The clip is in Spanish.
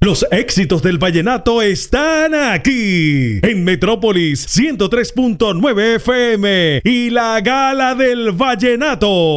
Los éxitos del vallenato están aquí en Metrópolis 103.9 FM y la Gala del Vallenato.